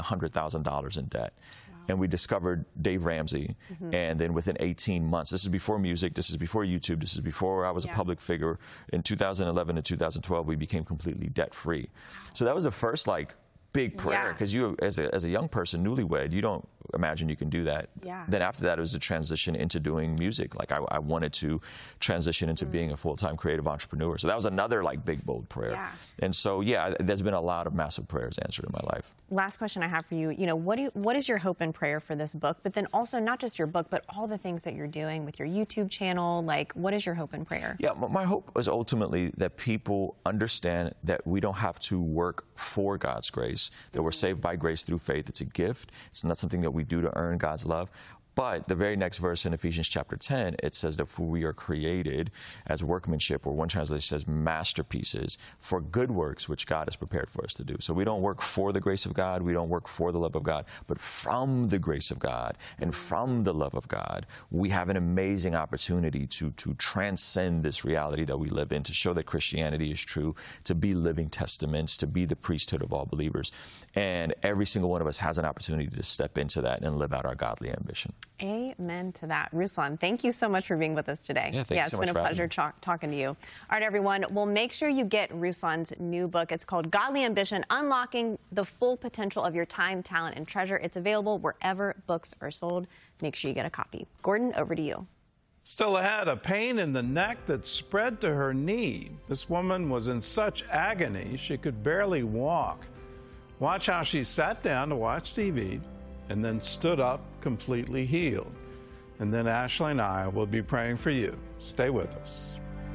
$100,000 in debt. And we discovered Dave Ramsey, and then within 18 months, this is before music, this is before YouTube, this is before I was a public figure. In 2011 and 2012, we became completely debt-free. So that was the first, like, big prayer, because you, as a young person, newlywed, you don't imagine you can do that. Then after that, it was a transition into doing music. Like, I wanted to transition into being a full-time creative entrepreneur. So that was another, like, big, bold prayer. And so, yeah, there's been a lot of massive prayers answered in my life. Last question I have for you, what is your hope and prayer for this book? But then also not just your book, but all the things that you're doing with your YouTube channel. Like, what is your hope and prayer? Yeah, my hope is ultimately that people understand that we don't have to work for God's grace, that we're saved by grace through faith. It's a gift. It's not something that we do to earn God's love. But the very next verse in Ephesians chapter 10, it says that we are created as workmanship, or one translation says masterpieces, for good works which God has prepared for us to do. So we don't work for the grace of God, we don't work for the love of God, but from the grace of God and from the love of God, we have an amazing opportunity to transcend this reality that we live in, to show that Christianity is true, to be living testaments, to be the priesthood of all believers. And every single one of us has an opportunity to step into that and live out our godly ambition. Amen to that. Ruslan, thank you so much for being with us today. Yeah, thank you so much. It's been a pleasure talking to you. All right, everyone. Well, make sure you get Ruslan's new book. It's called Godly Ambition, Unlocking the Full Potential of Your Time, Talent, and Treasure. It's available wherever books are sold. Make sure you get a copy. Gordon, over to you. Still ahead, a pain in the neck that spread to her knee. This woman was in such agony she could barely walk. Watch how she sat down to watch TV and then stood up completely healed. And then Ashley and I will be praying for you. Stay with us.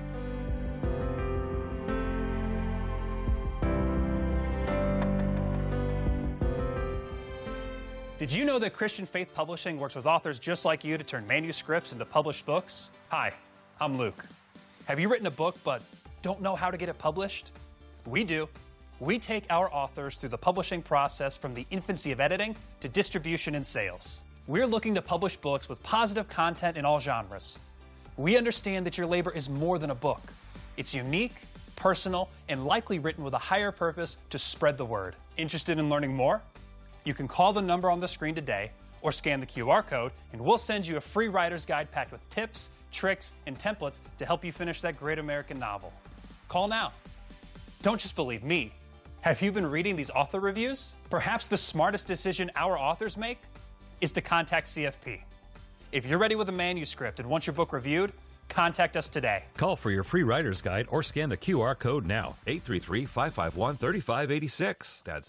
Did you know that Christian Faith Publishing works with authors just like you to turn manuscripts into published books? Hi, I'm Luke. Have you written a book but don't know how to get it published? We do. We take our authors through the publishing process from the infancy of editing to distribution and sales. We're looking to publish books with positive content in all genres. We understand that your labor is more than a book. It's unique, personal, and likely written with a higher purpose to spread the word. Interested in learning more? You can call the number on the screen today or scan the QR code, and we'll send you a free writer's guide packed with tips, tricks, and templates to help you finish that great American novel. Call now. Don't just believe me. Have you been reading these author reviews? Perhaps the smartest decision our authors make is to contact CFP. If you're ready with a manuscript and want your book reviewed, contact us today. Call for your free writer's guide or scan the QR code now. 833-551-3586. That's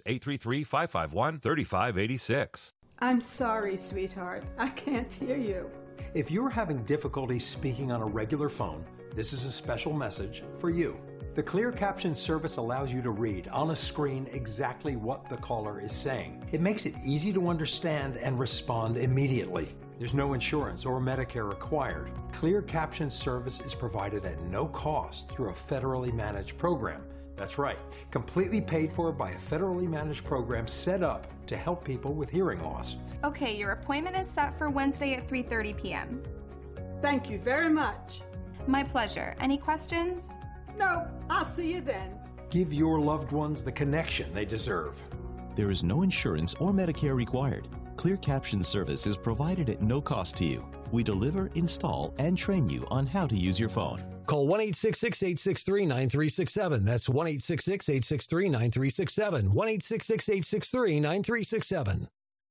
833-551-3586. I'm sorry, sweetheart. I can't hear you. If you're having difficulty speaking on a regular phone, this is a special message for you. The Clear Caption service allows you to read on a screen exactly what the caller is saying. It makes it easy to understand and respond immediately. There's no insurance or Medicare required. Clear Caption service is provided at no cost through a federally managed program. That's right, completely paid for by a federally managed program set up to help people with hearing loss. Okay, your appointment is set for Wednesday at 3:30 p.m. Thank you very much. My pleasure. Any questions? No, I'll see you then. Give your loved ones the connection they deserve. There is no insurance or Medicare required. Clear Caption service is provided at no cost to you. We deliver, install, and train you on how to use your phone. Call 1-866-863-9367. That's 1-866-863-9367. 1-866-863-9367.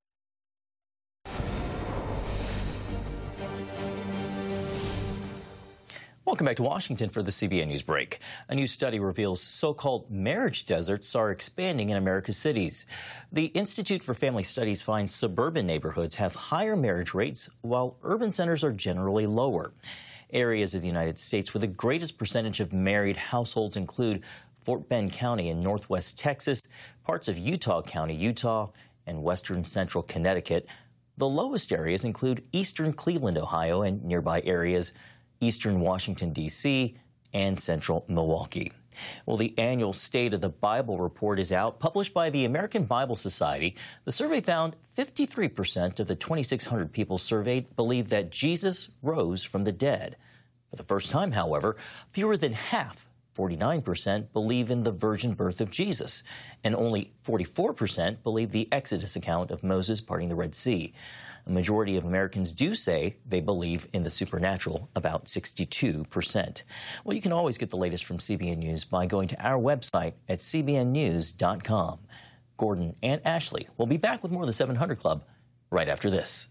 Welcome back to Washington for the CBN News Break. A new study reveals so-called marriage deserts are expanding in America's cities. The Institute for Family Studies finds suburban neighborhoods have higher marriage rates, while urban centers are generally lower. Areas of the United States with the greatest percentage of married households include Fort Bend County in northwest Texas, parts of Utah County, Utah, and western central Connecticut. The lowest areas include eastern Cleveland, Ohio, and nearby areas eastern Washington, D.C., and central Milwaukee. Well, the annual State of the Bible report is out, published by the American Bible Society. The survey found 53% of the 2,600 people surveyed believe that Jesus rose from the dead. For the first time, however, fewer than half 49% believe in the virgin birth of Jesus, and only 44% believe the Exodus account of Moses parting the Red Sea. A majority of Americans do say they believe in the supernatural, about 62%. Well, you can always get the latest from CBN News by going to our website at cbnnews.com. Gordon and Ashley will be back with more of the 700 Club right after this.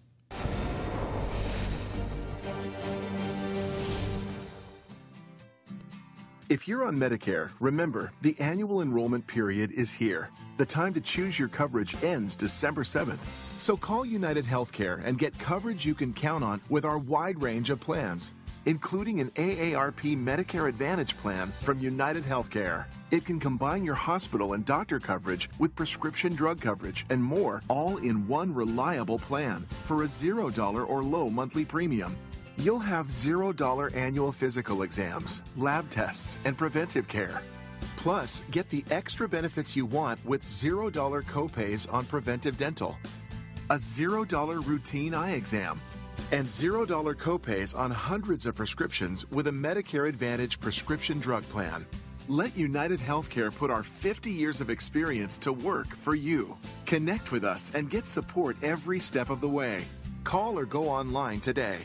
If you're on Medicare, remember, the annual enrollment period is here. The time to choose your coverage ends December 7th. So call United Healthcare and get coverage you can count on with our wide range of plans, including an AARP Medicare Advantage plan from United Healthcare. It can combine your hospital and doctor coverage with prescription drug coverage and more, all in one reliable plan for a $0 or low monthly premium. You'll have $0 annual physical exams, lab tests, and preventive care. Plus, get the extra benefits you want with $0 copays on preventive dental, a $0 routine eye exam, and $0 copays on hundreds of prescriptions with a Medicare Advantage prescription drug plan. Let United Healthcare put our 50 years of experience to work for you. Connect with us and get support every step of the way. Call or go online today.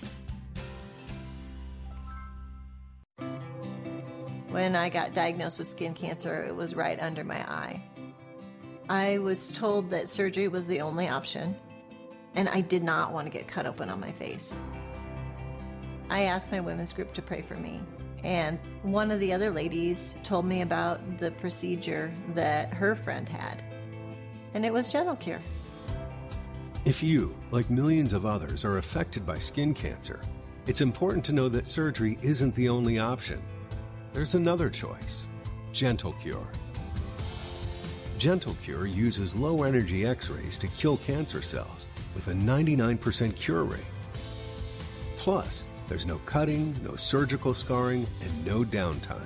When I got diagnosed with skin cancer, it was right under my eye. I was told that surgery was the only option, and I did not want to get cut open on my face. I asked my women's group to pray for me, and one of the other ladies told me about the procedure that her friend had, and it was GentleCure. If you, like millions of others, are affected by skin cancer, it's important to know that surgery isn't the only option. There's another choice, GentleCure. GentleCure uses low-energy X-rays to kill cancer cells with a 99% cure rate. Plus, there's no cutting, no surgical scarring, and no downtime.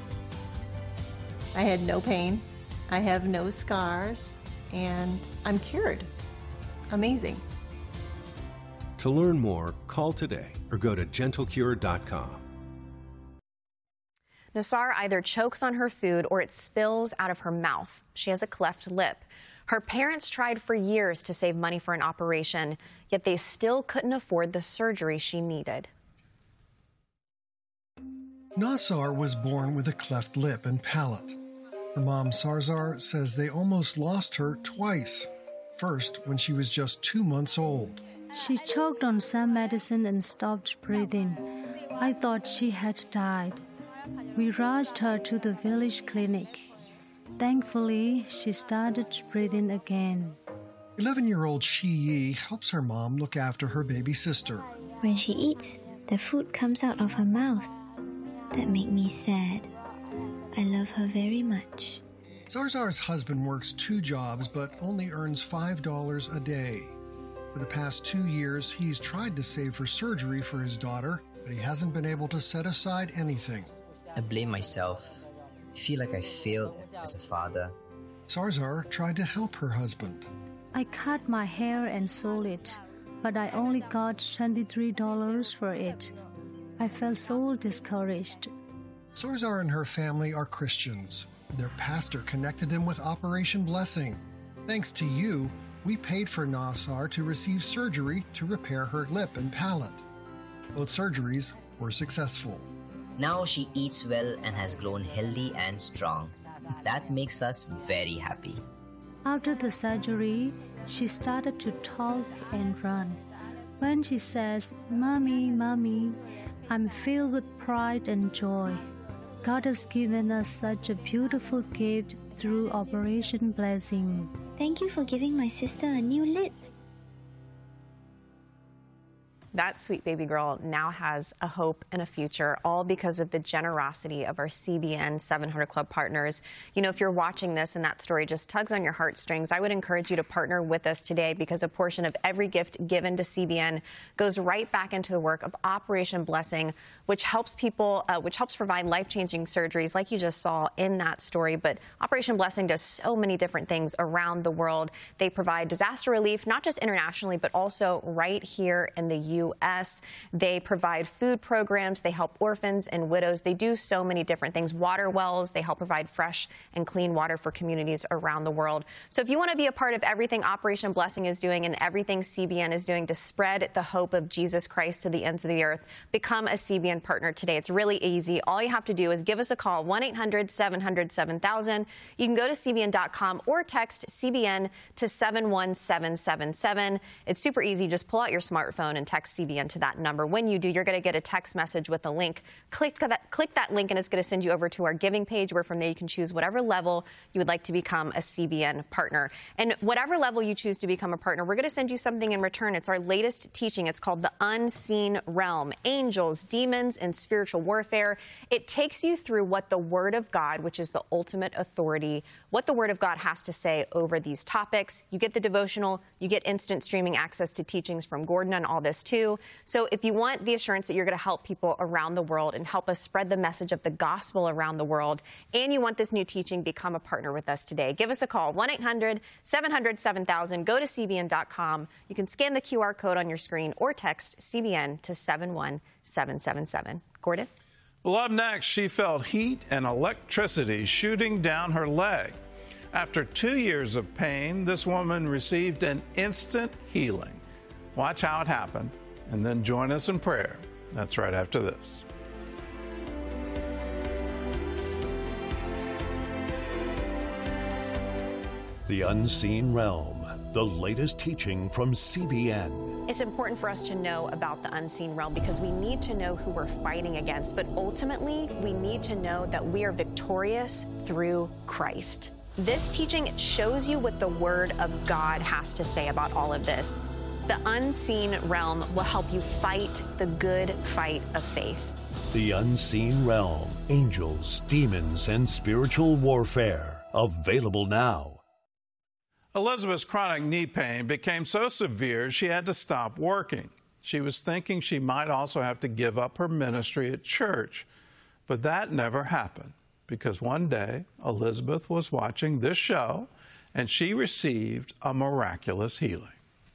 I had no pain, I have no scars, and I'm cured. Amazing. To learn more, call today or go to GentleCure.com. Nassar either chokes on her food or it spills out of her mouth. She has a cleft lip. Her parents tried for years to save money for an operation, yet they still couldn't afford the surgery she needed. Nassar was born with a cleft lip and palate. Her mom, Sarzar, says they almost lost her twice. First, when she was just 2 months old. She choked on some medicine and stopped breathing. I thought she had died. We rushed her to the village clinic. Thankfully, she started breathing again. 11-year-old Shi Yi helps her mom look after her baby sister. When she eats, the food comes out of her mouth. That makes me sad. I love her very much. Sarzar's husband works 2 jobs but only earns $5 a day. For the past 2 years, he's tried to save for surgery for his daughter, but he hasn't been able to set aside anything. I blame myself. I feel like I failed as a father. Sarzar tried to help her husband. I cut my hair and sold it, but I only got $23 for it. I felt so discouraged. Sarzar and her family are Christians. Their pastor connected them with Operation Blessing. Thanks to you, we paid for Nassar to receive surgery to repair her lip and palate. Both surgeries were successful. Now she eats well and has grown healthy and strong. That makes us very happy. After the surgery, she started to talk and run. When she says, "Mommy, Mommy," I'm filled with pride and joy. God has given us such a beautiful gift through Operation Blessing. Thank you for giving my sister a new lip. That sweet baby girl now has a hope and a future, all because of the generosity of our CBN 700 Club partners. You know, if you're watching this and that story just tugs on your heartstrings, I would encourage you to partner with us today, because a portion of every gift given to CBN goes right back into the work of Operation Blessing, which helps people, which helps provide life-changing surgeries like you just saw in that story. But Operation Blessing does so many different things around the world. They provide disaster relief, not just internationally, but also right here in the U.S. They provide food programs. They help orphans and widows. They do so many different things. Water wells. They help provide fresh and clean water for communities around the world. So if you want to be a part of everything Operation Blessing is doing and everything CBN is doing to spread the hope of Jesus Christ to the ends of the earth, become a CBN partner today. It's really easy. All you have to do is give us a call, 1-800-700-7000. You can go to CBN.com or text CBN to 71777. It's super easy. Just pull out your smartphone and text CBN to that number. When you do, you're going to get a text message with a link. Click that link, and it's going to send you over to our giving page, where from there you can choose whatever level you would like to become a CBN partner. And whatever level you choose to become a partner, we're going to send you something in return. It's our latest teaching. It's called The Unseen Realm: Angels, Demons, and Spiritual Warfare. It takes you through what the Word of God, which is the ultimate authority, what the Word of God has to say over these topics. You get the devotional. You get instant streaming access to teachings from Gordon on all this, too. So if you want the assurance that you're going to help people around the world and help us spread the message of the gospel around the world, and you want this new teaching, become a partner with us today. Give us a call, 1-800-700-7000. Go to CBN.com. You can scan the QR code on your screen or text CBN to 71777. Gordon? Well, up next, she felt heat and electricity shooting down her leg. After 2 years of pain, this woman received an instant healing. Watch how it happened, and then join us in prayer. That's right after this. The Unseen Realm, the latest teaching from CBN. It's important for us to know about the unseen realm because we need to know who we're fighting against. But ultimately, we need to know that we are victorious through Christ. This teaching shows you what the Word of God has to say about all of this. The unseen realm will help you fight the good fight of faith. The Unseen Realm: Angels, Demons, and Spiritual Warfare. Available now. Elizabeth's chronic knee pain became so severe she had to stop working. She was thinking she might also have to give up her ministry at church. But that never happened, because one day Elizabeth was watching this show and she received a miraculous healing.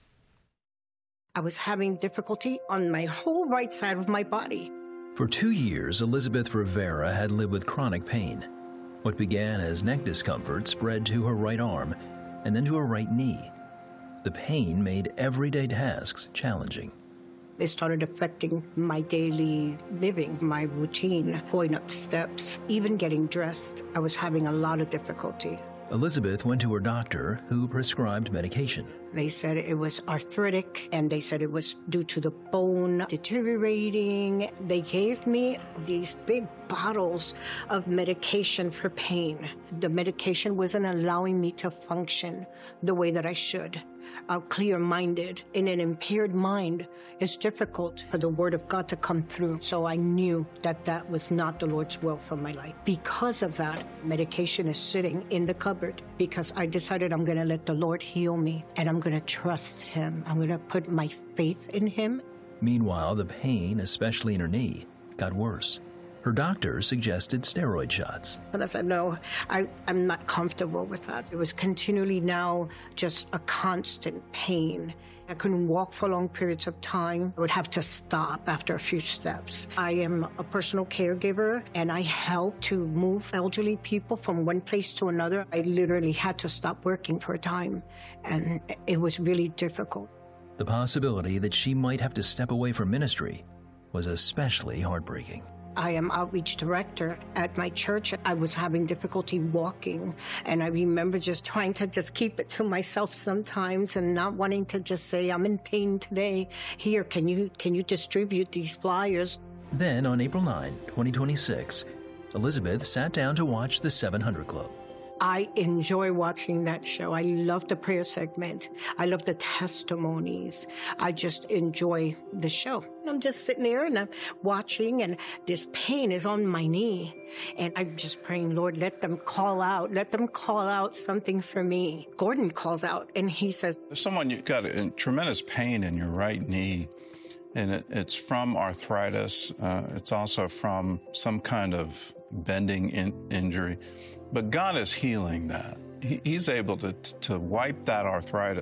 I was having difficulty on my whole right side of my body. For 2 years, Elizabeth Rivera had lived with chronic pain. What began as neck discomfort spread to her right arm and then to her right knee. The pain made everyday tasks challenging. It started affecting my daily living, my routine, going up steps, even getting dressed. I was having a lot of difficulty. Elizabeth went to her doctor, who prescribed medication. They said it was arthritic, and they said it was due to the bone deteriorating. They gave me these big bottles of medication for pain. The medication wasn't allowing me to function the way that I should. Clear-minded. In an impaired mind, it's difficult for the Word of God to come through. So I knew that that was not the Lord's will for my life. Because of that, medication is sitting in the cupboard because I decided I'm going to let the Lord heal me, and I'm going to trust Him. I'm going to put my faith in Him. Meanwhile, the pain, especially in her knee, got worse. Her doctor suggested steroid shots. And I said, no, I'm not comfortable with that. It was continually now just a constant pain. I couldn't walk for long periods of time. I would have to stop after a few steps. I am a personal caregiver, and I help to move elderly people from one place to another. I literally had to stop working for a time, and it was really difficult. The possibility that she might have to step away from ministry was especially heartbreaking. I am outreach director at my church. I was having difficulty walking, and I remember just trying to just keep it to myself sometimes and not wanting to just say, I'm in pain today. Here, can you distribute these flyers? Then on April 9, 2026, Elizabeth sat down to watch the 700 Club. I enjoy watching that show. I love the prayer segment. I love the testimonies. I just enjoy the show. I'm just sitting there and I'm watching, and this pain is on my knee. And I'm just praying, Lord, let them call out. Let them call out something for me. Gordon calls out and he says, Someone, you've got a tremendous pain in your right knee, and it's from arthritis. It's also from some kind of bending injury. But God is healing that. He's able to wipe that arthritis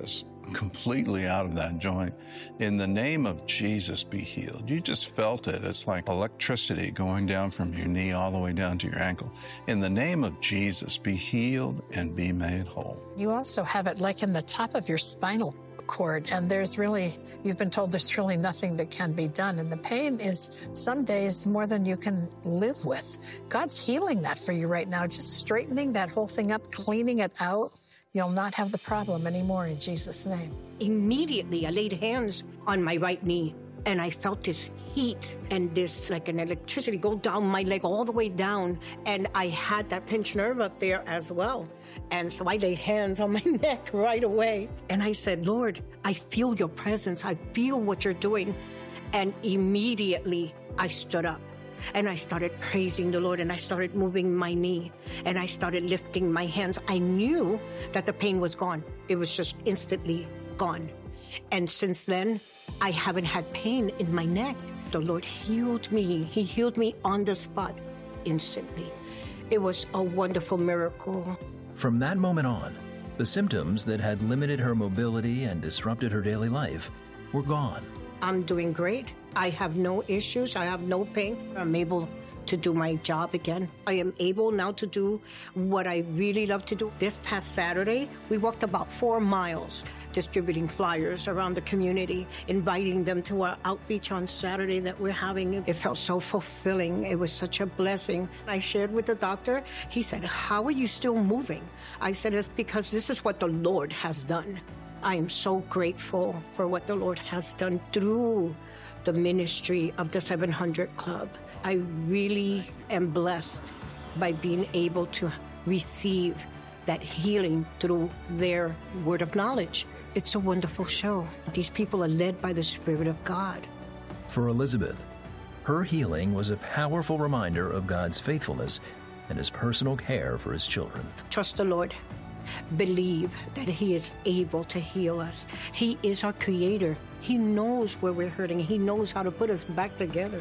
completely out of that joint. In the name of Jesus, be healed. You just felt it. It's like electricity going down from your knee all the way down to your ankle. In the name of Jesus, be healed and be made whole. You also have it like in the top of your spinal cord, and you've been told there's really nothing that can be done. And the pain is some days more than you can live with. God's healing that for you right now, just straightening that whole thing up, cleaning it out. You'll not have the problem anymore in Jesus' name. Immediately, I laid hands on my right knee, and I felt this heat and this like an electricity go down my leg all the way down, and I had that pinched nerve up there as well. And so I laid hands on my neck right away, and I said, Lord, I feel your presence. I feel what you're doing. And immediately I stood up. And I started praising the Lord, and I started moving my knee, and I started lifting my hands. I knew that the pain was gone. It was just instantly gone. And since then, I haven't had pain in my neck. The Lord healed me. He healed me on the spot instantly. It was a wonderful miracle. From that moment on, the symptoms that had limited her mobility and disrupted her daily life were gone. I'm doing great. I have no issues. I have no pain. I'm able to do my job again. I am able now to do what I really love to do. This past Saturday, we walked about 4 miles distributing flyers around the community, inviting them to our outreach on Saturday that we're having. It felt so fulfilling. It was such a blessing. I shared with the doctor. He said, how are you still moving? I said, it's because this is what the Lord has done. I am so grateful for what the Lord has done through the ministry of the 700 Club. I really am blessed by being able to receive that healing through their word of knowledge. It's a wonderful show. These people are led by the Spirit of God. For Elizabeth, her healing was a powerful reminder of God's faithfulness and his personal care for his children. Trust the Lord. Believe that he is able to heal us. He is our creator. He knows where we're hurting. He knows how to put us back together.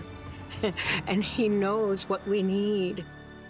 And he knows what we need.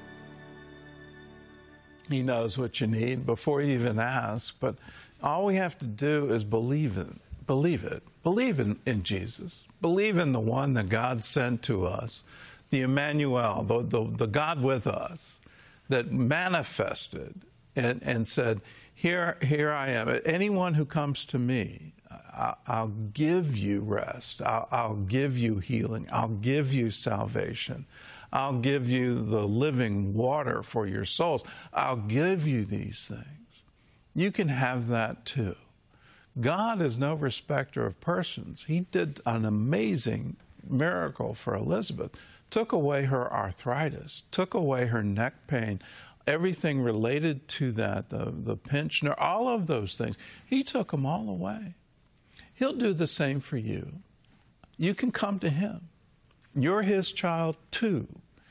He knows what you need before you even ask. But all we have to do is believe it. Believe it. Believe in Jesus. Believe in the one that God sent to us, the Emmanuel, the God with us, that manifested and said, here I am. Anyone who comes to me, I'll give you rest. I'll give you healing. I'll give you salvation. I'll give you the living water for your souls. I'll give you these things. You can have that too. God is no respecter of persons. He did an amazing miracle for Elizabeth. Took away her arthritis, took away her neck pain, everything related to that, the pinch nerve, all of those things. He took them all away. He'll do the same for you. You can come to him. You're his child too.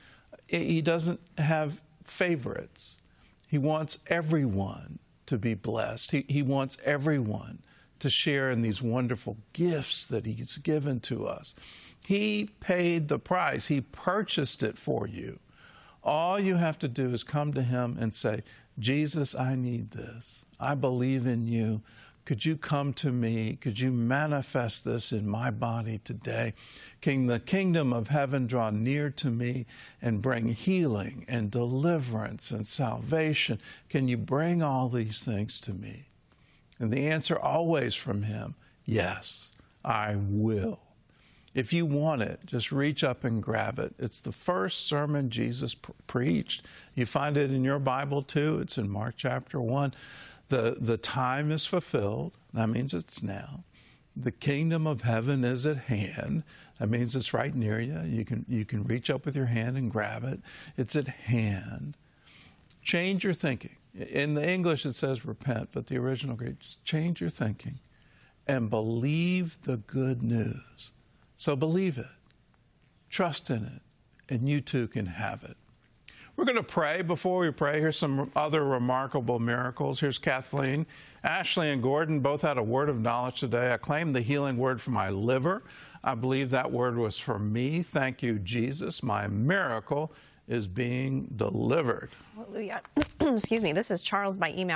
He doesn't have favorites. He wants everyone to be blessed. He wants everyone to share in these wonderful gifts that he's given to us. He paid the price. He purchased it for you. All you have to do is come to him and say, Jesus, I need this. I believe in you. Could you come to me? Could you manifest this in my body today? Can the kingdom of heaven draw near to me and bring healing and deliverance and salvation? Can you bring all these things to me? And the answer always from him, yes, I will. If you want it, just reach up and grab it. It's the first sermon Jesus preached. You find it in your Bible too. It's in Mark chapter 1. The time is fulfilled. That means it's now. The kingdom of heaven is at hand. That means it's right near you. You can reach up with your hand and grab it. It's at hand. Change your thinking. In the English it says repent, but the original Greek, change your thinking and believe the good news. So believe it, trust in it, and you too can have it. We're going to pray. Before we pray, here's some other remarkable miracles. Here's Kathleen. Ashley and Gordon both had a word of knowledge today. I claimed the healing word for my liver. I believe that word was for me. Thank you, Jesus. My miracle is being delivered. Hallelujah. Excuse me. This is Charles by email.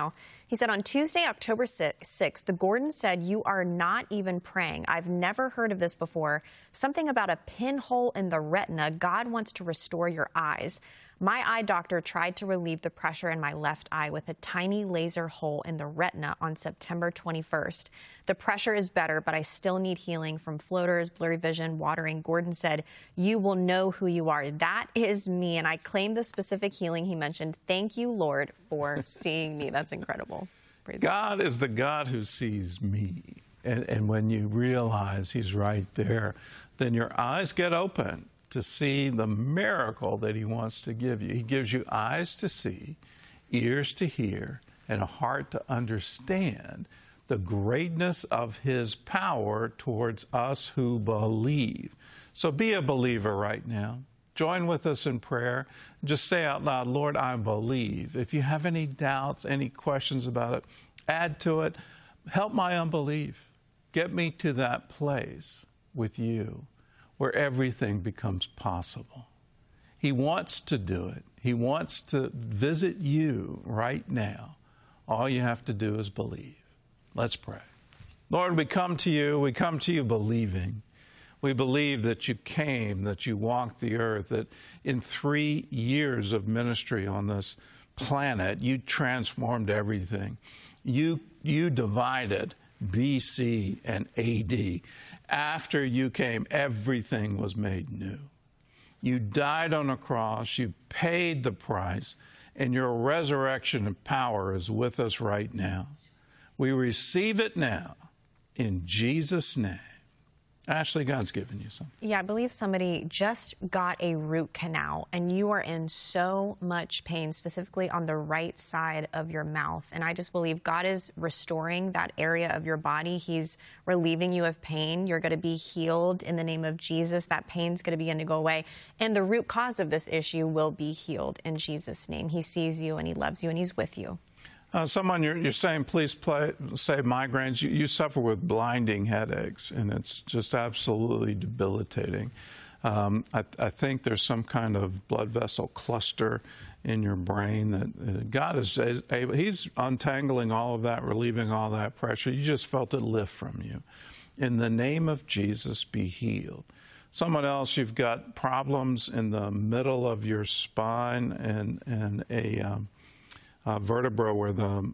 He said on Tuesday, October 6th, the Gordons said, "You are not even praying. I've never heard of this before. Something about a pinhole in the retina. God wants to restore your eyes. My eye doctor tried to relieve the pressure in my left eye with a tiny laser hole in the retina on September 21st. The pressure is better, but I still need healing from floaters, blurry vision, watering." Gordon said, "You will know who you are. That is me, and I claim the specific healing he mentioned. Thank you, Lord, for seeing me." That's incredible. Praise God is the God who sees me. And when you realize he's right there, then your eyes get open to see the miracle that he wants to give you. He gives you eyes to see, ears to hear, and a heart to understand the greatness of his power towards us who believe. So be a believer right now. Join with us in prayer. Just say out loud, "Lord, I believe." If you have any doubts, any questions about it, add to it. Help my unbelief. Get me to that place with you where everything becomes possible. He wants to do it. He wants to visit you right now. All you have to do is believe. Let's pray. Lord, we come to you. We come to you believing. We believe that you came, that you walked the earth, that in 3 years of ministry on this planet, you transformed everything. You divided BC and AD. After you came, everything was made new. You died on a cross, you paid the price, and your resurrection and power is with us right now. We receive it now in Jesus' name. Ashley, God's given you something. Yeah, I believe somebody just got a root canal, and you are in so much pain, specifically on the right side of your mouth. And I just believe God is restoring that area of your body. He's relieving you of pain. You're going to be healed in the name of Jesus. That pain's going to begin to go away. And the root cause of this issue will be healed in Jesus' name. He sees you, and he loves you, and he's with you. Someone, you're saying, please say migraines. You suffer with blinding headaches, and it's just absolutely debilitating. I think there's some kind of blood vessel cluster in your brain that God is able. He's untangling all of that, relieving all that pressure. You just felt it lift from you. In the name of Jesus, be healed. Someone else, you've got problems in the middle of your spine and a vertebra where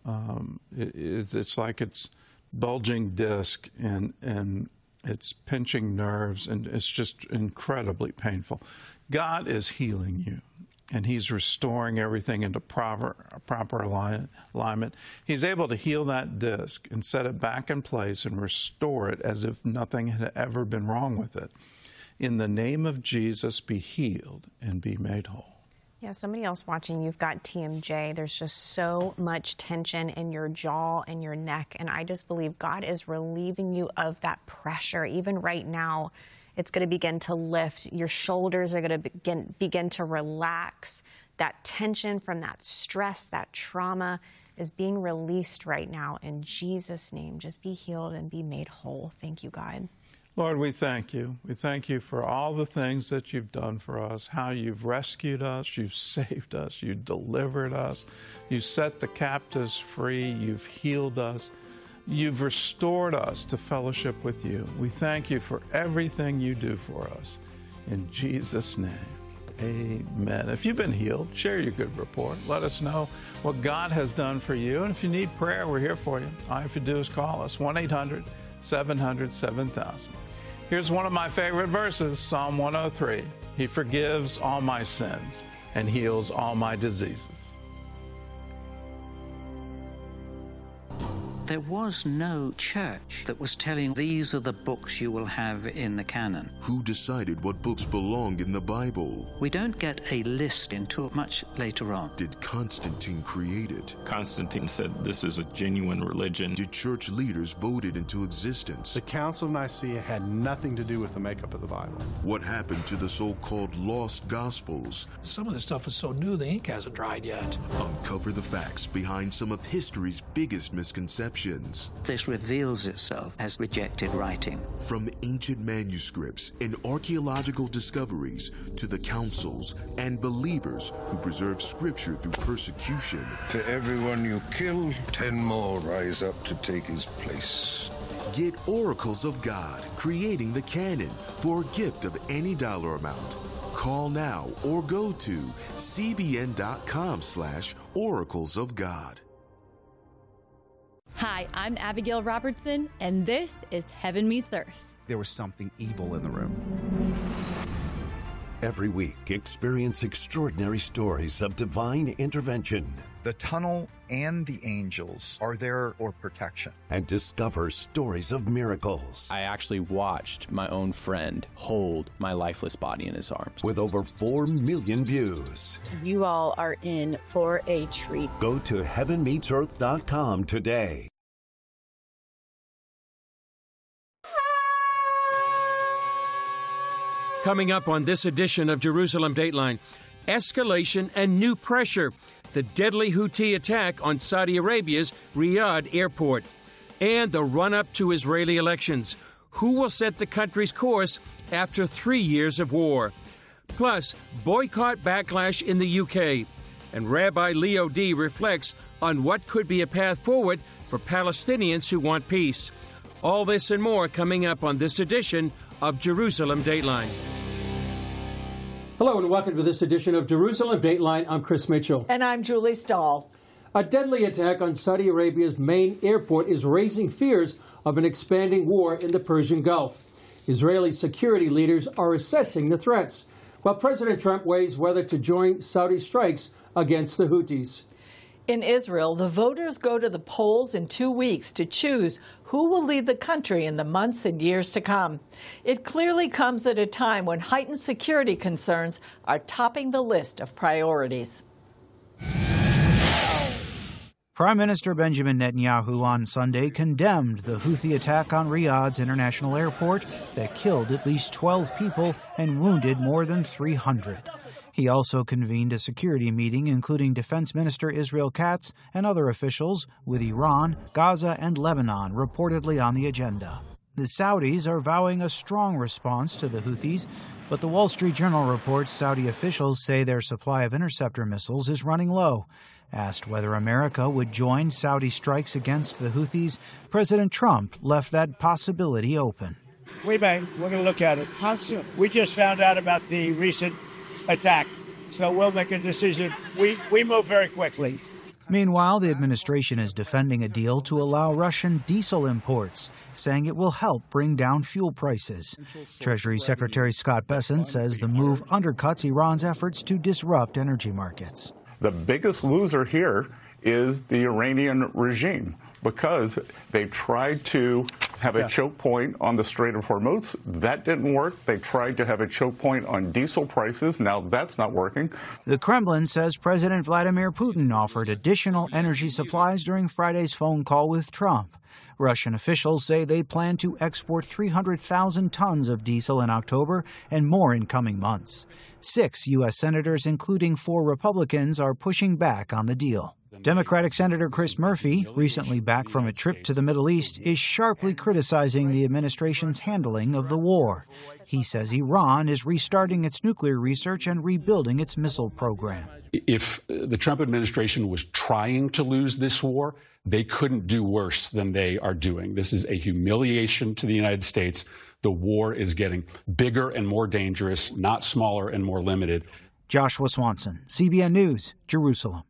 it's like it's bulging disc and it's pinching nerves, and it's just incredibly painful. God is healing you, and he's restoring everything into proper alignment. He's able to heal that disc and set it back in place and restore it as if nothing had ever been wrong with it. In the name of Jesus, be healed and be made whole. Yeah, somebody else watching, you've got TMJ. There's just so much tension in your jaw and your neck, and I just believe God is relieving you of that pressure. Even right now, it's going to begin to lift. Your shoulders are going to begin to relax. That tension from that stress, that trauma is being released right now in Jesus' name. Just be healed and be made whole. Thank you, God. Lord, we thank you. We thank you for all the things that you've done for us, how you've rescued us, you've saved us, you delivered us, you set the captives free, you've healed us, you've restored us to fellowship with you. We thank you for everything you do for us. In Jesus' name, amen. If you've been healed, share your good report. Let us know what God has done for you. And if you need prayer, we're here for you. All you have to do is call us, 1-800-700-7000. Here's one of my favorite verses, Psalm 103. He forgives all my sins and heals all my diseases. There was no church that was telling these are the books you will have in the canon. Who decided what books belong in the Bible? We don't get a list until much later on. Did Constantine create it? Constantine said this is a genuine religion. Did church leaders vote it into existence? The Council of Nicaea had nothing to do with the makeup of the Bible. What happened to the so-called lost Gospels? Some of this stuff is so new the ink hasn't dried yet. Uncover the facts behind some of history's biggest misconceptions. inscriptions. This reveals itself as rejected writing. From ancient manuscripts and archaeological discoveries to the councils and believers who preserve scripture through persecution. For everyone you kill, 10 more rise up to take his place. Get Oracles of God, creating the canon, for a gift of any dollar amount. Call now or go to cbn.com/Oracles of God. Hi, I'm Abigail Robertson, and this is Heaven Meets Earth. There was something evil in the room. Every week, experience extraordinary stories of divine intervention. The tunnel and the angels are there for protection. And discover stories of miracles. I actually watched my own friend hold my lifeless body in his arms. With over 4 million views. You all are in for a treat. Go to heavenmeetsearth.com today. Coming up on this edition of Jerusalem Dateline, escalation and new pressure. The deadly Houthi attack on Saudi Arabia's Riyadh airport, and the run-up to Israeli elections. Who will set the country's course after 3 years of war? Plus, boycott backlash in the UK. And Rabbi Leo D. reflects on what could be a path forward for Palestinians who want peace. All this and more coming up on this edition of Jerusalem Dateline. Hello and welcome to this edition of Jerusalem Dateline. I'm Chris Mitchell. And I'm Julie Stahl. A deadly attack on Saudi Arabia's main airport is raising fears of an expanding war in the Persian Gulf. Israeli security leaders are assessing the threats, while President Trump weighs whether to join Saudi strikes against the Houthis. In Israel, the voters go to the polls in 2 weeks to choose who will lead the country in the months and years to come. It clearly comes at a time when heightened security concerns are topping the list of priorities. Prime Minister Benjamin Netanyahu on Sunday condemned the Houthi attack on Riyadh's international airport that killed at least 12 people and wounded more than 300. He also convened a security meeting including Defense Minister Israel Katz and other officials, with Iran, Gaza, and Lebanon reportedly on the agenda. The Saudis are vowing a strong response to the Houthis, but the Wall Street Journal reports Saudi officials say their supply of interceptor missiles is running low. Asked whether America would join Saudi strikes against the Houthis, President Trump left that possibility open. We may. We're going to look at it. How soon? We just found out about the recent attack, so we'll make a decision. We move very quickly. Meanwhile, the administration is defending a deal to allow Russian diesel imports, saying it will help bring down fuel prices. Treasury Secretary Scott Bessent says the move undercuts Iran's efforts to disrupt energy markets. The biggest loser here is the Iranian regime, because they tried to have a choke point on the Strait of Hormuz. That didn't work. They tried to have a choke point on diesel prices. Now that's not working. The Kremlin says President Vladimir Putin offered additional energy supplies during Friday's phone call with Trump. Russian officials say they plan to export 300,000 tons of diesel in October and more in coming months. 6 U.S. senators, including 4 Republicans, are pushing back on the deal. Democratic Senator Chris Murphy, recently back from a trip to the Middle East, is sharply criticizing the administration's handling of the war. He says Iran is restarting its nuclear research and rebuilding its missile program. If the Trump administration was trying to lose this war, they couldn't do worse than they are doing. This is a humiliation to the United States. The war is getting bigger and more dangerous, not smaller and more limited. Joshua Swanson, CBN News, Jerusalem.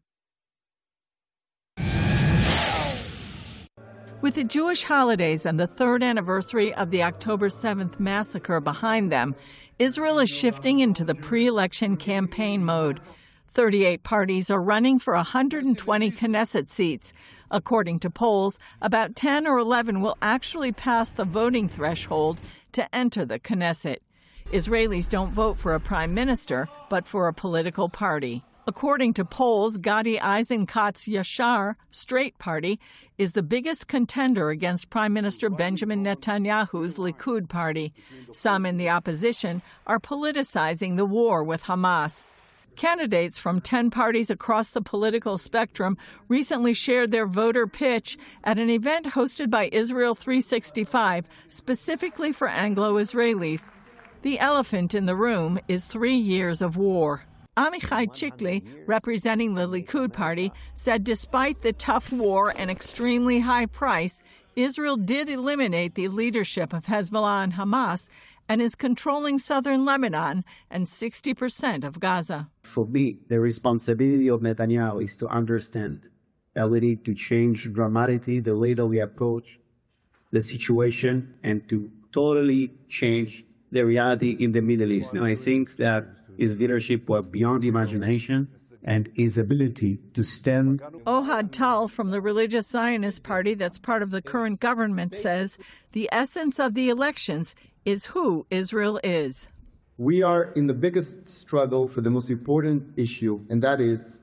With the Jewish holidays and the 3rd anniversary of the October 7th massacre behind them, Israel is shifting into the pre-election campaign mode. 38 parties are running for 120 Knesset seats. According to polls, about 10 or 11 will actually pass the voting threshold to enter the Knesset. Israelis don't vote for a prime minister, but for a political party. According to polls, Gadi Eisenkot's Yashar, Straight Party, is the biggest contender against Prime Minister Benjamin Netanyahu's Likud party. Some in the opposition are politicizing the war with Hamas. Candidates from 10 parties across the political spectrum recently shared their voter pitch at an event hosted by Israel 365, specifically for Anglo-Israelis. The elephant in the room is 3 years of war. Amichai Chikli, representing the Likud party, said despite the tough war and extremely high price, Israel did eliminate the leadership of Hezbollah and Hamas and is controlling southern Lebanon and 60% of Gaza. For me, the responsibility of Netanyahu is to understand the ability to change dramatically the way that we approach the situation and to totally change the reality in the Middle East. And I think that his leadership was beyond imagination, and his ability to stand. Ohad Tal from the Religious Zionist Party that's part of the current government says the essence of the elections is who Israel is. We are in the biggest struggle for the most important issue, and that is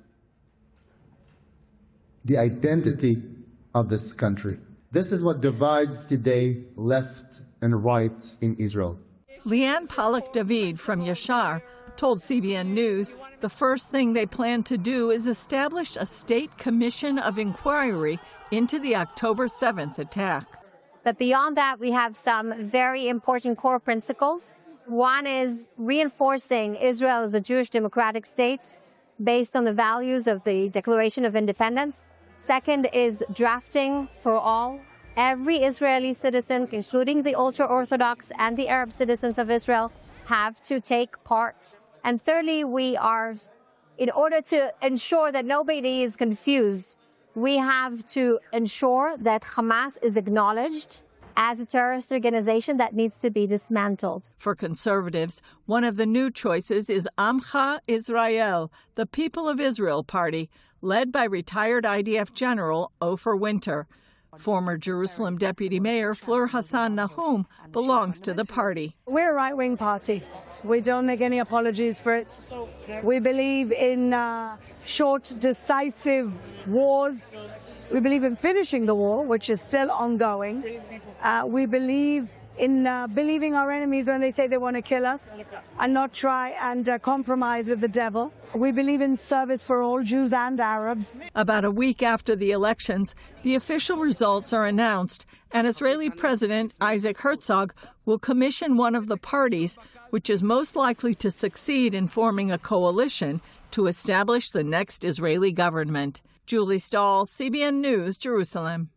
the identity of this country. This is what divides today left and right in Israel. Leanne Pollock-David from Yashar told CBN News the first thing they plan to do is establish a state commission of inquiry into the October 7th attack. But beyond that, we have some very important core principles. One is reinforcing Israel as a Jewish democratic state based on the values of the Declaration of Independence. Second is drafting for all. Every Israeli citizen, including the ultra-Orthodox and the Arab citizens of Israel, have to take part. And thirdly, in order to ensure that nobody is confused, we have to ensure that Hamas is acknowledged as a terrorist organization that needs to be dismantled. For conservatives, one of the new choices is Amcha Israel, the People of Israel party, led by retired IDF General Ofer Winter. Former Jerusalem Deputy Mayor Fleur Hassan Nahum belongs to the party. We're a right-wing party. We don't make any apologies for it. We believe in short, decisive wars. We believe in finishing the war, which is still ongoing. We believe in believing our enemies when they say they want to kill us and not try and compromise with the devil. We believe in service for all Jews and Arabs. About a week after the elections, the official results are announced, and Israeli President Isaac Herzog will commission one of the parties, which is most likely to succeed in forming a coalition to establish the next Israeli government. Julie Stahl, CBN News, Jerusalem.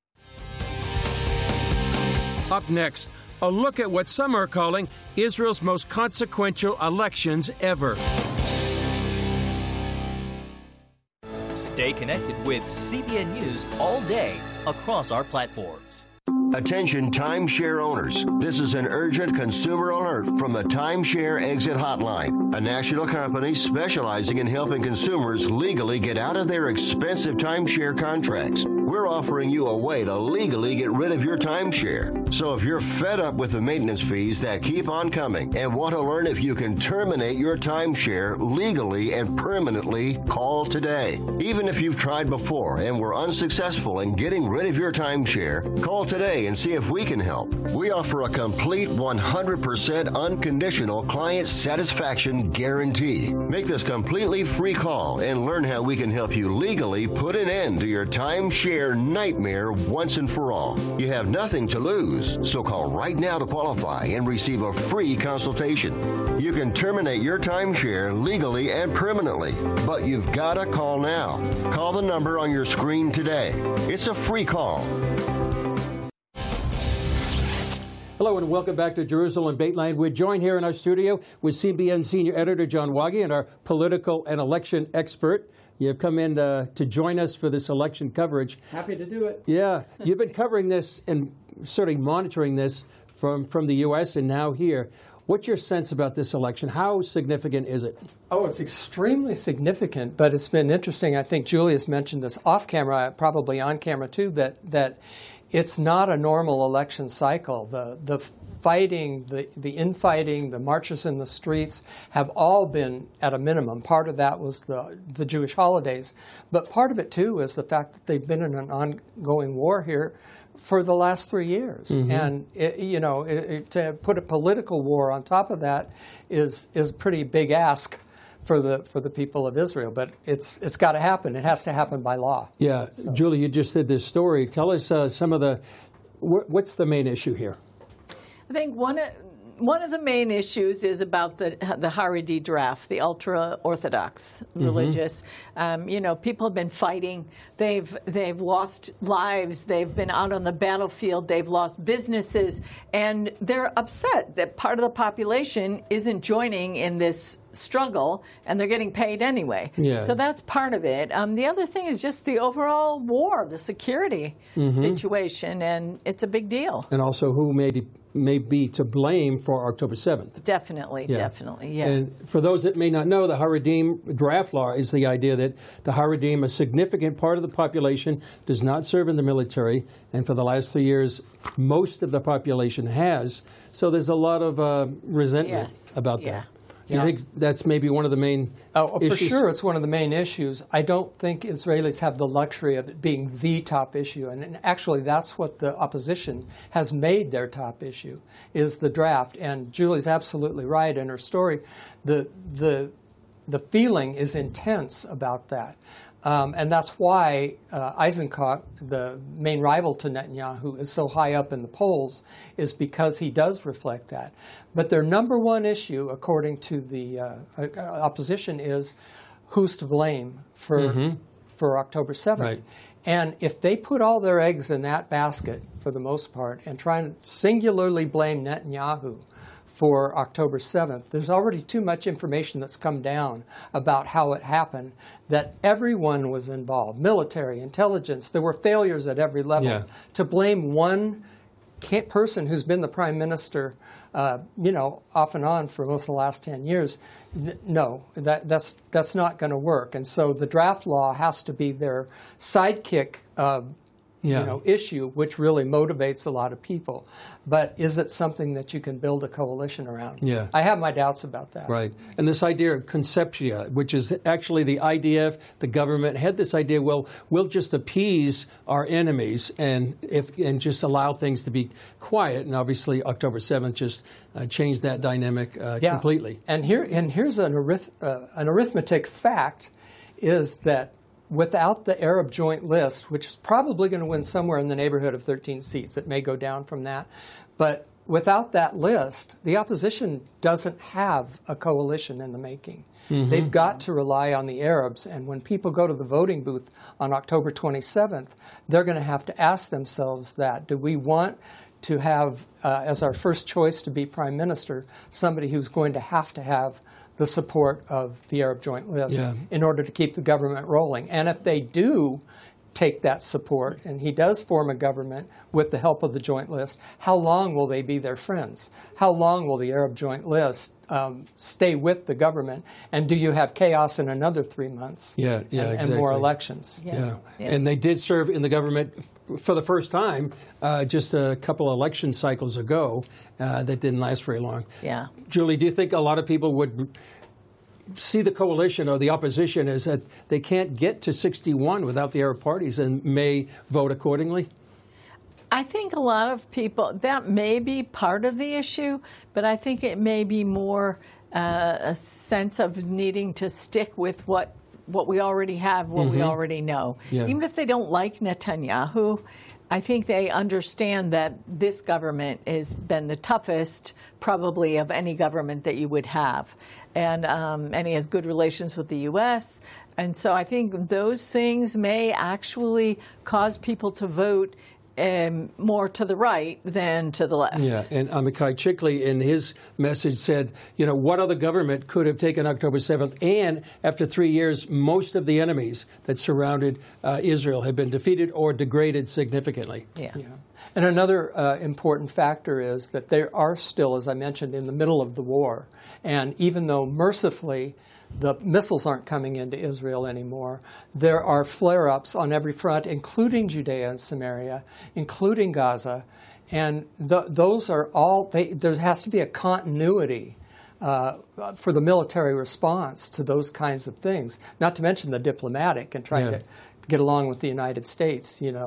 Up next, a look at what some are calling Israel's most consequential elections ever. Stay connected with CBN News all day across our platforms. Attention timeshare owners. This is an urgent consumer alert from the Timeshare Exit Hotline, a national company specializing in helping consumers legally get out of their expensive timeshare contracts. We're offering you a way to legally get rid of your timeshare. So if you're fed up with the maintenance fees that keep on coming and want to learn if you can terminate your timeshare legally and permanently, call today. Even if you've tried before and were unsuccessful in getting rid of your timeshare, call today and see if we can help. We offer a complete 100% unconditional client satisfaction guarantee. Make this completely free call and learn how we can help you legally put an end to your timeshare nightmare once and for all. You have nothing to lose, so call right now to qualify and receive a free consultation. You can terminate your timeshare legally and permanently, but you've got to call now. Call the number on your screen today. It's a free call. Hello and welcome back to Jerusalem Dateline. We're joined here in our studio with CBN Senior Editor John Wagi and our political and election expert. You've come in to join us for this election coverage. Happy to do it. Yeah, you've been covering this and sort of monitoring this from the U.S. and now here. What's your sense about this election? How significant is it? Oh, it's extremely significant, but it's been interesting. I think Julius mentioned this off camera, probably on camera too, that it's not a normal election cycle. The fighting, the infighting, the marches in the streets have all been at a minimum. Part of that was the Jewish holidays, but part of it too is the fact that they've been in an ongoing war here for the last 3 years. Mm-hmm. And to put a political war on top of that is a pretty big ask. for the people of Israel. But it's got to happen. It has to happen by law. Yeah, so. Julie, you just did this story. Tell us some of what's the main issue here? I think one of the main issues is about the Haredi draft, the ultra-Orthodox religious. People have been fighting. They've lost lives. They've been out on the battlefield. They've lost businesses. And they're upset that part of the population isn't joining in this struggle, and they're getting paid anyway. Yeah. So that's part of it. The other thing is just the overall war, the security situation, and it's a big deal. And also who may be to blame for October 7th. Definitely. Yeah. And for those that may not know, the Haredim draft law is the idea that the Haredim, a significant part of the population, does not serve in the military, and for the last 3 years, most of the population has. So there's a lot of resentment about that. You think that's maybe one of the main issues? For sure, it's one of the main issues. I don't think Israelis have the luxury of it being the top issue. And actually, that's what the opposition has made their top issue, is the draft. And Julie's absolutely right in her story. The feeling is intense about that. And that's why Eisenkot, the main rival to Netanyahu, is so high up in the polls, is because he does reflect that. But their number one issue, according to the opposition, is who's to blame for October 7th. Right. And if they put all their eggs in that basket, for the most part, and try and singularly blame Netanyahu for October 7th, there's already too much information that's come down about how it happened, that everyone was involved, military, intelligence. There were failures at every level. Yeah. To blame one person who's been the prime minister, off and on for most of the last 10 years, no, that's not going to work. And so the draft law has to be their sidekick issue, which really motivates a lot of people. But is it something that you can build a coalition around? Yeah. I have my doubts about that. Right. And this idea of conceptia, which is actually the IDF, the government, had this idea, well, we'll just appease our enemies and just allow things to be quiet. And obviously October 7th just changed that dynamic completely. And here's an arithmetic fact, is that without the Arab Joint List, which is probably going to win somewhere in the neighborhood of 13 seats, it may go down from that, but without that list, the opposition doesn't have a coalition in the making. They've got to rely on the Arabs, and when people go to the voting booth on October 27th, they're going to have to ask themselves that. Do we want to have, as our first choice to be prime minister, somebody who's going to have the support of the Arab Joint List in order to keep the government rolling? And if they do take that support, and he does form a government with the help of the Joint List, how long will they be their friends? How long will the Arab Joint List stay with the government? And do you have chaos in another 3 months? Exactly. And more elections? And they did serve in the government for the first time just a couple election cycles ago. That didn't last very long. Yeah. Julie, do you think a lot of people would see the coalition or the opposition as that they can't get to 61 without the Arab parties and may vote accordingly? I think a lot of people, that may be part of the issue, but I think it may be more a sense of needing to stick with what we already have, what we already know. Yeah. Even if they don't like Netanyahu, I think they understand that this government has been the toughest, probably, of any government that you would have. And he has good relations with the U.S. And so I think those things may actually cause people to vote more to the right than to the left. Yeah, and Amichai Chikli in his message said, what other government could have taken October 7th? And after 3 years, most of the enemies that surrounded Israel have been defeated or degraded significantly. Yeah. And another important factor is that they are still, as I mentioned, in the middle of the war. And even though mercifully the missiles aren't coming into Israel anymore, there are flare-ups on every front, including Judea and Samaria, including Gaza. And those are all, there has to be a continuity for the military response to those kinds of things, not to mention the diplomatic and trying to get along with the United States,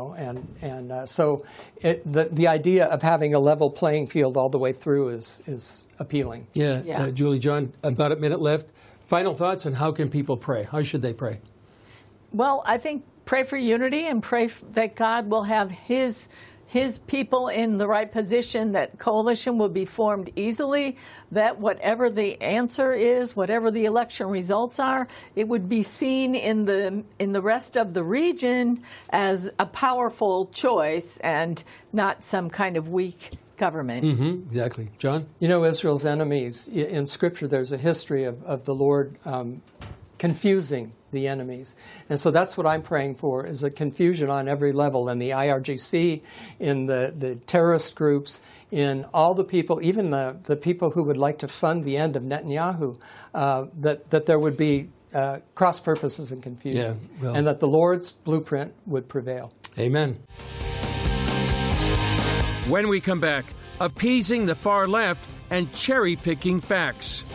so the idea of having a level playing field all the way through is appealing. Julie, John, about a minute left. Final thoughts on how can people pray? How should they pray? Well, I think pray for unity and pray that God will have his people in the right position, that coalition will be formed easily, that whatever the answer is, whatever the election results are, it would be seen in the rest of the region as a powerful choice and not some kind of weak government. Exactly. John? You know, Israel's enemies, in Scripture, there's a history of the Lord confusing the enemies. And so that's what I'm praying for, is a confusion on every level, in the IRGC, in the terrorist groups, in all the people, even the people who would like to fund the end of Netanyahu, that there would be cross purposes and confusion, and that the Lord's blueprint would prevail. Amen. When we come back, appeasing the far left and cherry-picking facts.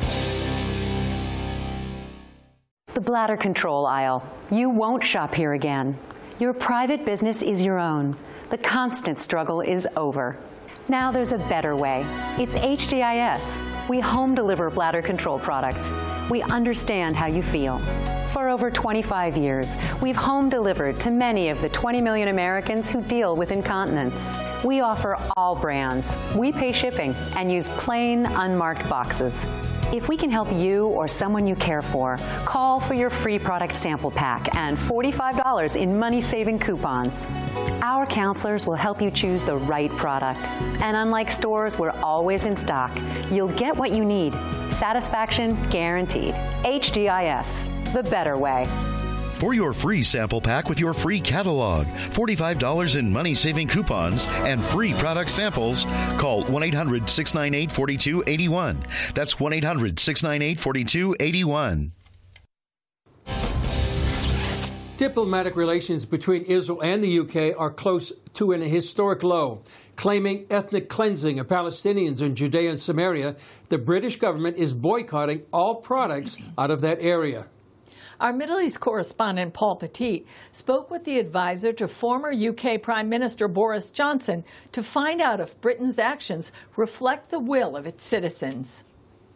The bladder control aisle. You won't shop here again. Your private business is your own. The constant struggle is over. Now there's a better way. It's HDIS. We home deliver bladder control products. We understand how you feel. For over 25 years, we've home delivered to many of the 20 million Americans who deal with incontinence. We offer all brands. We pay shipping and use plain, unmarked boxes. If we can help you or someone you care for, call for your free product sample pack and $45 in money-saving coupons. Our counselors will help you choose the right product. And unlike stores, we're always in stock. You'll get what you need. Satisfaction guaranteed. HDIS, the better way. For your free sample pack with your free catalog, $45 in money-saving coupons, and free product samples, call 1-800-698-4281. That's 1-800-698-4281. Diplomatic relations between Israel and the UK are close to an historic low. Claiming ethnic cleansing of Palestinians in Judea and Samaria, the British government is boycotting all products out of that area. Our Middle East correspondent, Paul Petit, spoke with the advisor to former UK Prime Minister Boris Johnson to find out if Britain's actions reflect the will of its citizens.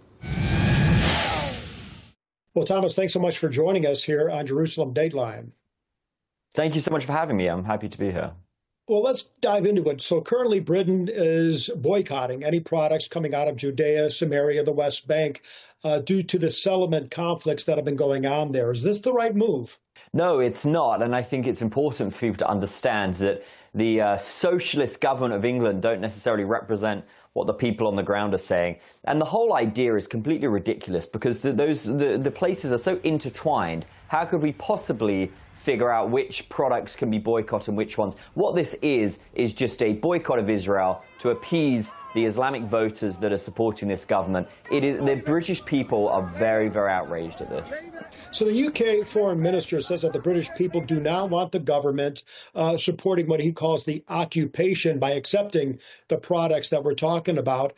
Well, Thomas, thanks so much for joining us here on Jerusalem Dateline. Thank you so much for having me. I'm happy to be here. Well, let's dive into it. So currently, Britain is boycotting any products coming out of Judea, Samaria, the West Bank, due to the settlement conflicts that have been going on there. Is this the right move? No, it's not. And I think it's important for people to understand that the socialist government of England don't necessarily represent what the people on the ground are saying. And the whole idea is completely ridiculous because the places are so intertwined. How could we possibly figure out which products can be boycotted and which ones? What this is just a boycott of Israel to appease the Islamic voters that are supporting this government. The British people are very, very outraged at this. So the UK foreign minister says that the British people do not want the government supporting what he calls the occupation by accepting the products that we're talking about.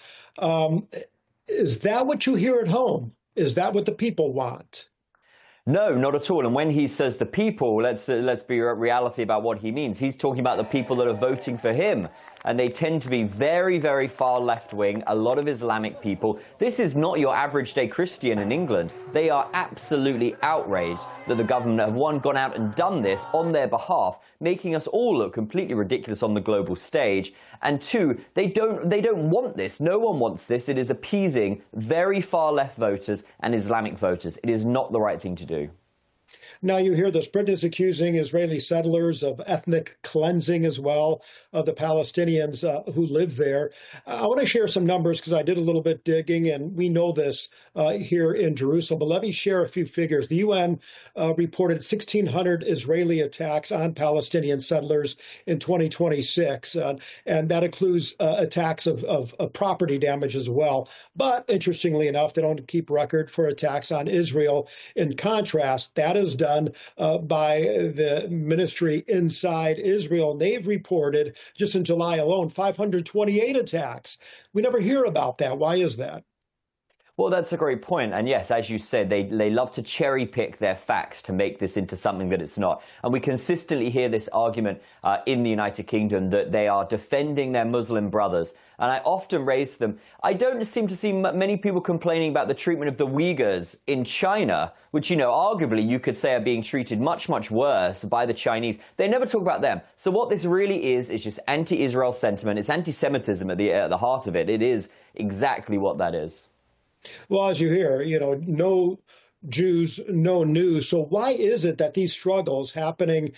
Is that what you hear at home? Is that what the people want? No, not at all. And when he says the people, let's be reality about what he means. He's talking about the people that are voting for him. And they tend to be very, very far left-wing, a lot of Islamic people. This is not your average day Christian in England. They are absolutely outraged that the government have, one, gone out and done this on their behalf, making us all look completely ridiculous on the global stage. And two, they don't want this. No one wants this. It is appeasing very far left voters and Islamic voters. It is not the right thing to do. Now you hear this. Britain is accusing Israeli settlers of ethnic cleansing as well of the Palestinians who live there. I want to share some numbers because I did a little bit digging, and we know this here in Jerusalem. But let me share a few figures. The UN reported 1,600 Israeli attacks on Palestinian settlers in 2026, and that includes attacks of property damage as well. But interestingly enough, they don't keep record for attacks on Israel. In contrast, that is done by the ministry inside Israel. And they've reported just in July alone 528 attacks. We never hear about that. Why is that? Well, that's a great point. And yes, as you said, they love to cherry pick their facts to make this into something that it's not. And we consistently hear this argument in the United Kingdom that they are defending their Muslim brothers. And I often raise them. I don't seem to see many people complaining about the treatment of the Uyghurs in China, which, you know, arguably you could say are being treated much, much worse by the Chinese. They never talk about them. So what this really is just anti-Israel sentiment. It's anti-Semitism at the heart of it. It is exactly what that is. Well, as you hear, you know, no Jews, no news. So why is it that these struggles happening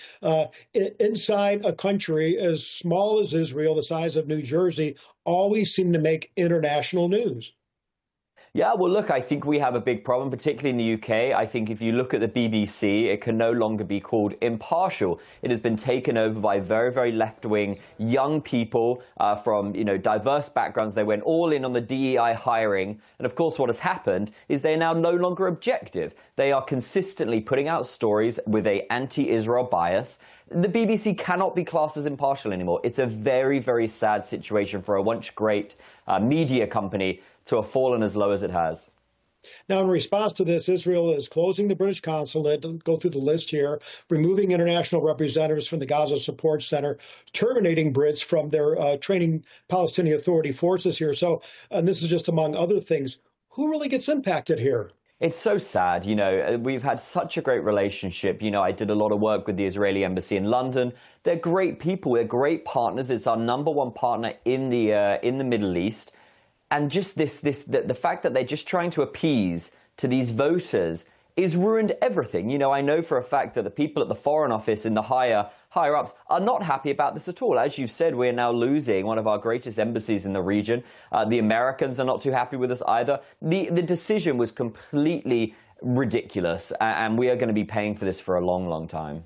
inside a country as small as Israel, the size of New Jersey, always seem to make international news? Yeah, well, look, I think we have a big problem, particularly in the UK. I think if you look at the BBC, it can no longer be called impartial. It has been taken over by very, very left-wing young people from, you know, diverse backgrounds. They went all in on the DEI hiring. And of course, what has happened is they're now no longer objective. They are consistently putting out stories with an anti-Israel bias. The BBC cannot be classed as impartial anymore. It's a very, very sad situation for a once great media company to have fallen as low as it has. Now, in response to this, Israel is closing the British consulate. Go through the list here, removing international representatives from the Gaza Support Center, terminating Brits from their training Palestinian Authority forces here. So, and this is just among other things. Who really gets impacted here? It's so sad. You know, we've had such a great relationship. You know, I did a lot of work with the Israeli embassy in London. They're great people. They're great partners. It's our #1 partner in the Middle East. And just the fact that they're just trying to appease to these voters is ruined everything. You know, I know for a fact that the people at the Foreign Office and the higher ups are not happy about this at all. As you said, we're now losing one of our greatest embassies in the region. The Americans are not too happy with us either. The decision was completely ridiculous, and we are going to be paying for this for a long, long time.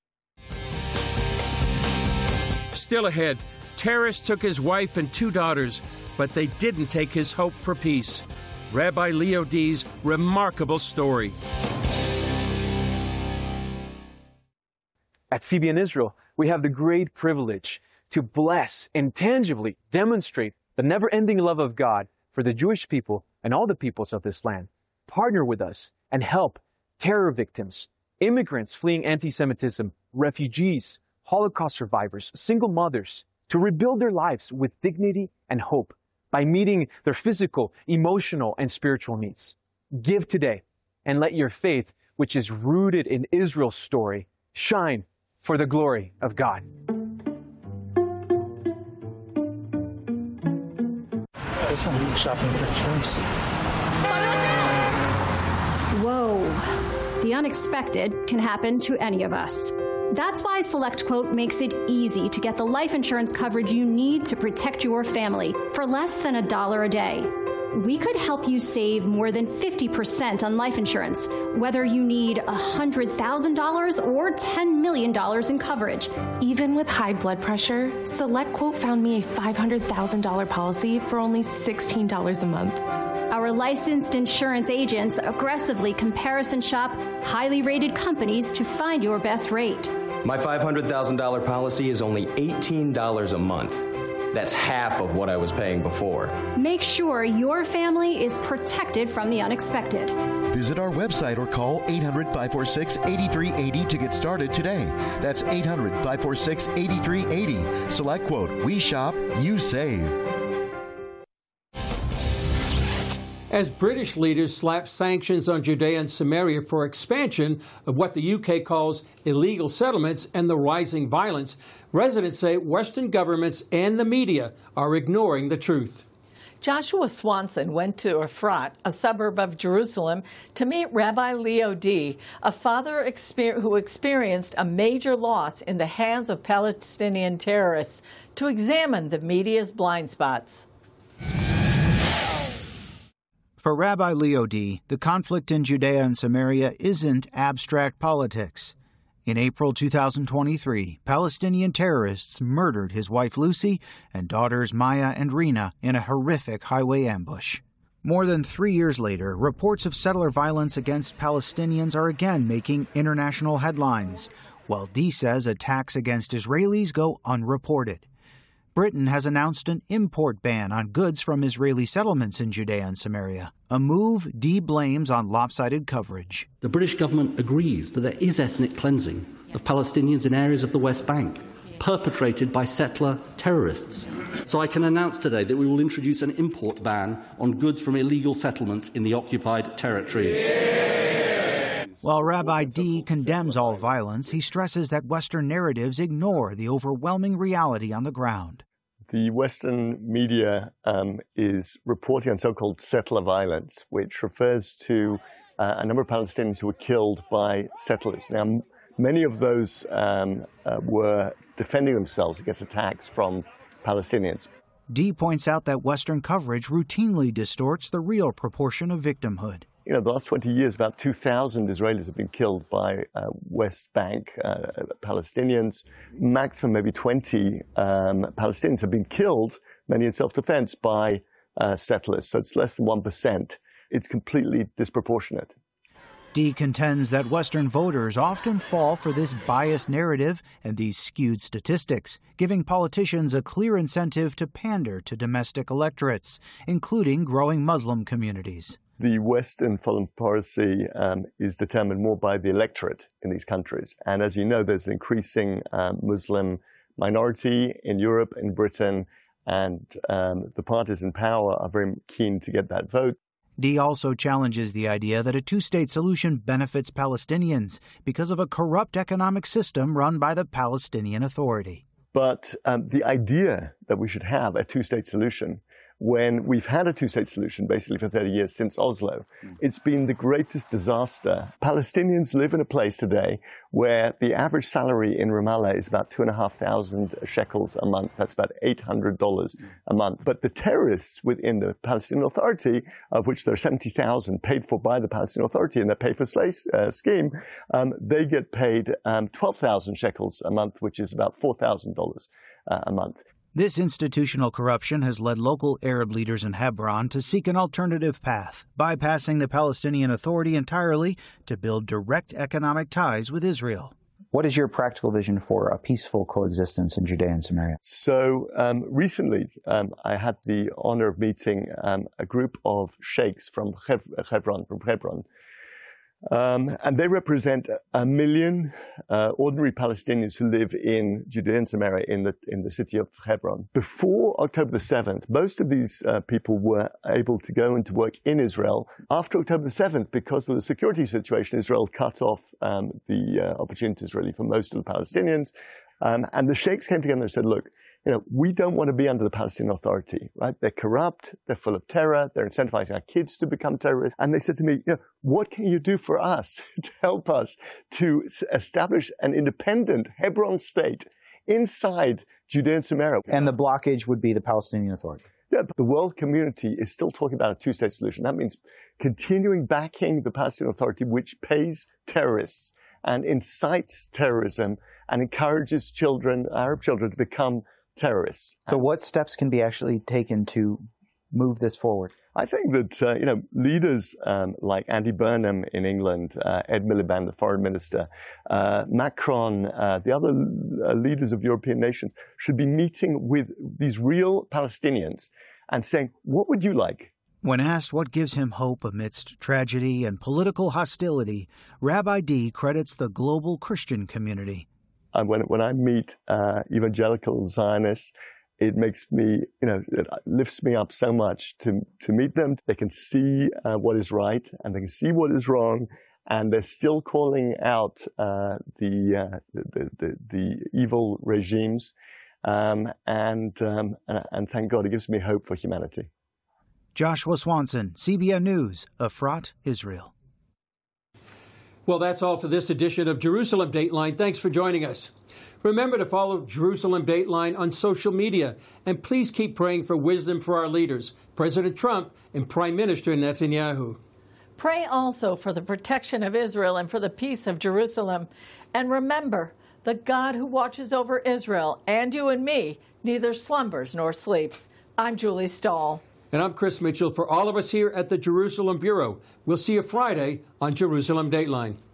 Still ahead, terrorists took his wife and 2 daughters, but they didn't take his hope for peace. Rabbi Leo Dee's remarkable story. At CBN Israel, we have the great privilege to bless and tangibly demonstrate the never-ending love of God for the Jewish people and all the peoples of this land. Partner with us and help terror victims, immigrants fleeing anti-Semitism, refugees, Holocaust survivors, single mothers, to rebuild their lives with dignity and hope by meeting their physical, emotional, and spiritual needs. Give today and let your faith, which is rooted in Israel's story, shine for the glory of God. Whoa. The unexpected can happen to any of us. That's why SelectQuote makes it easy to get the life insurance coverage you need to protect your family for less than $1 a day. We could help you save more than 50% on life insurance, whether you need $100,000 or $10 million in coverage. Even with high blood pressure, SelectQuote found me a $500,000 policy for only $16 a month. Our licensed insurance agents aggressively comparison shop highly rated companies to find your best rate. My $500,000 policy is only $18 a month. That's half of what I was paying before. Make sure your family is protected from the unexpected. Visit our website or call 800-546-8380 to get started today. That's 800-546-8380. SelectQuote. We shop, you save. As British leaders slap sanctions on Judea and Samaria for expansion of what the UK calls illegal settlements and the rising violence, residents say Western governments and the media are ignoring the truth. Joshua Swanson went to Efrat, a suburb of Jerusalem, to meet Rabbi Leo Dee, a father who experienced a major loss in the hands of Palestinian terrorists, to examine the media's blind spots. For Rabbi Leo Dee, the conflict in Judea and Samaria isn't abstract politics. In April 2023, Palestinian terrorists murdered his wife Lucy and daughters Maya and Rina in a horrific highway ambush. More than 3 years later, reports of settler violence against Palestinians are again making international headlines, while Dee says attacks against Israelis go unreported. Britain has announced an import ban on goods from Israeli settlements in Judea and Samaria, a move Dee blames on lopsided coverage. The British government agrees that there is ethnic cleansing of Palestinians in areas of the West Bank, perpetrated by settler terrorists. So I can announce today that we will introduce an import ban on goods from illegal settlements in the occupied territories. While Rabbi Dee condemns all violence, he stresses that Western narratives ignore the overwhelming reality on the ground. The Western media is reporting on so-called settler violence, which refers to a number of Palestinians who were killed by settlers. Now, many of those were defending themselves against attacks from Palestinians. Dee points out that Western coverage routinely distorts the real proportion of victimhood. The last 20 years, about 2,000 Israelis have been killed by West Bank Palestinians. Maximum, maybe 20 Palestinians have been killed, many in self-defense, by settlers. So it's less than 1%. It's completely disproportionate. Dee contends that Western voters often fall for this biased narrative and these skewed statistics, giving politicians a clear incentive to pander to domestic electorates, including growing Muslim communities. The Western foreign policy is determined more by the electorate in these countries. And as you know, there's an increasing Muslim minority in Europe, in Britain, and the parties in power are very keen to get that vote. Dee also challenges the idea that a two-state solution benefits Palestinians because of a corrupt economic system run by the Palestinian Authority. But the idea that we should have a two-state solution, when we've had a two-state solution basically for 30 years since Oslo, it's been the greatest disaster. Palestinians live in a place today where the average salary in Ramallah is about 2,500 shekels a month. That's about $800 a month. But the terrorists within the Palestinian Authority, of which there are 70,000 paid for by the Palestinian Authority in their pay-for-slave scheme, they get paid 12,000 shekels a month, which is about $4,000 a month. This institutional corruption has led local Arab leaders in Hebron to seek an alternative path, bypassing the Palestinian Authority entirely to build direct economic ties with Israel. What is your practical vision for a peaceful coexistence in Judea and Samaria? So recently, I had the honor of meeting a group of sheikhs from Hebron, and they represent 1 million ordinary Palestinians who live in Judea and Samaria in the city of Hebron. Before October the 7th, most of these people were able to go and to work in Israel. After October the 7th, because of the security situation, Israel cut off the opportunities really for most of the Palestinians. And the sheikhs came together and said, look, we don't want to be under the Palestinian Authority, right? They're corrupt, they're full of terror, they're incentivizing our kids to become terrorists. And they said to me, what can you do for us to help us to establish an independent Hebron state inside Judea and Samaria? And the blockage would be the Palestinian Authority. Yeah, but the world community is still talking about a two-state solution. That means continuing backing the Palestinian Authority, which pays terrorists and incites terrorism and encourages children, Arab children, to become terrorists. So what steps can be actually taken to move this forward? I think that, leaders like Andy Burnham in England, Ed Miliband, the foreign minister, Macron, the other leaders of European nations should be meeting with these real Palestinians and saying, what would you like? When asked what gives him hope amidst tragedy and political hostility, Rabbi Dee credits the global Christian community. When I meet evangelical Zionists, it makes me, it lifts me up so much to meet them. They can see what is right and they can see what is wrong, and they're still calling out the evil regimes. And thank God, it gives me hope for humanity. Joshua Swanson, CBN News, Efrat, Israel. Well, that's all for this edition of Jerusalem Dateline. Thanks for joining us. Remember to follow Jerusalem Dateline on social media, and please keep praying for wisdom for our leaders, President Trump and Prime Minister Netanyahu. Pray also for the protection of Israel and for the peace of Jerusalem. And remember, the God who watches over Israel and you and me neither slumbers nor sleeps. I'm Julie Stahl. And I'm Chris Mitchell. For all of us here at the Jerusalem Bureau, we'll see you Friday on Jerusalem Dateline.